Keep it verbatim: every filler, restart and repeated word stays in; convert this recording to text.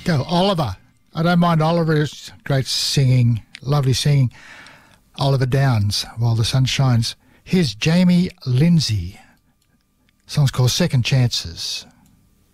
Go, Oliver. I don't mind Oliver's great singing, lovely singing. Oliver Downs, While the Sun Shines. Here's Jamie Lindsay. The song's called Second Chances.